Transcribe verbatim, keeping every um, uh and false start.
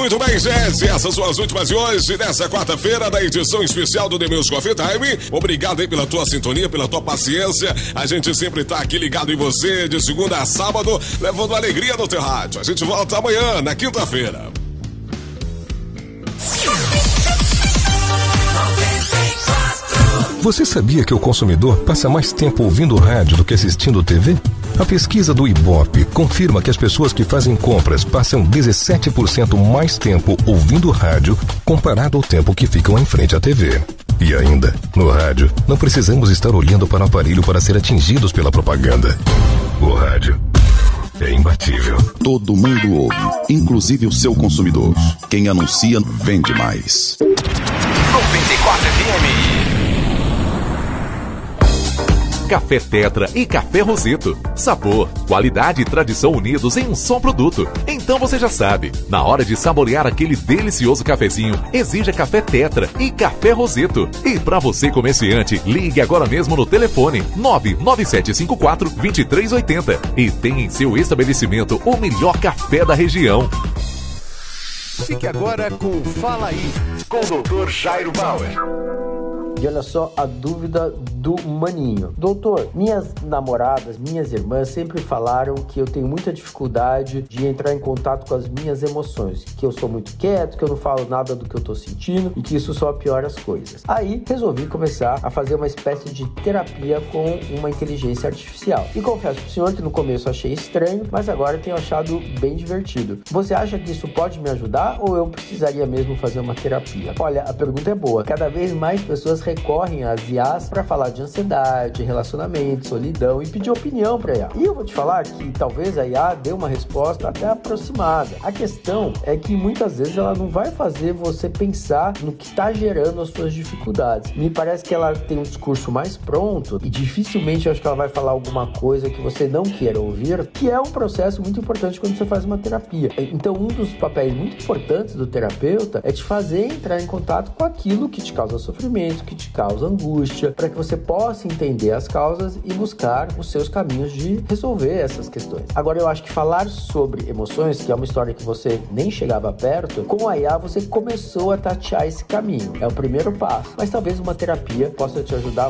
Muito bem, gente, essas são as últimas de hoje, nessa quarta-feira, da edição especial do The Music Coffee Time. Obrigado aí pela tua sintonia, pela tua paciência. A gente sempre tá aqui ligado em você, de segunda a sábado, levando alegria no teu rádio. A gente volta amanhã, na quinta-feira. Você sabia que o consumidor passa mais tempo ouvindo rádio do que assistindo T V? A pesquisa do Ibope confirma que as pessoas que fazem compras passam dezessete por cento mais tempo ouvindo rádio comparado ao tempo que ficam em frente à T V. E ainda, no rádio, não precisamos estar olhando para o aparelho para ser atingidos pela propaganda. O rádio é imbatível. Todo mundo ouve, inclusive o seu consumidor. Quem anuncia, vende mais. noventa e quatro F M. Café Tetra e Café Roseto. Sabor, qualidade e tradição unidos em um só produto. Então você já sabe, na hora de saborear aquele delicioso cafezinho, exija Café Tetra e Café Roseto. E para você comerciante, ligue agora mesmo no telefone nove nove sete cinco quatro, dois três oito zero e tenha em seu estabelecimento o melhor café da região. Fique agora com Fala Aí, com o doutor Jairo Bauer. E olha só a dúvida do Maninho. Doutor, minhas namoradas, minhas irmãs sempre falaram que eu tenho muita dificuldade de entrar em contato com as minhas emoções, que eu sou muito quieto, que eu não falo nada do que eu tô sentindo e que isso só piora as coisas. Aí resolvi começar a fazer uma espécie de terapia com uma inteligência artificial. E confesso pro senhor que no começo achei estranho, mas agora tenho achado bem divertido. Você acha que isso pode me ajudar ou eu precisaria mesmo fazer uma terapia? Olha, a pergunta é boa. Cada vez mais pessoas recorrem às I As para falar de ansiedade, relacionamento, solidão e pedir opinião para a I A. E eu vou te falar que talvez a I A dê uma resposta até aproximada. A questão é que muitas vezes ela não vai fazer você pensar no que está gerando as suas dificuldades. Me parece que ela tem um discurso mais pronto e dificilmente eu acho que ela vai falar alguma coisa que você não queira ouvir, que é um processo muito importante quando você faz uma terapia. Então, um dos papéis muito importantes do terapeuta é te fazer entrar em contato com aquilo que te causa sofrimento, que te causa angústia, para que você possa entender as causas e buscar os seus caminhos de resolver essas questões. Agora, eu acho que falar sobre emoções, que é uma história que você nem chegava perto, com a I A você começou a tatear esse caminho. É o primeiro passo, mas talvez uma terapia possa te ajudar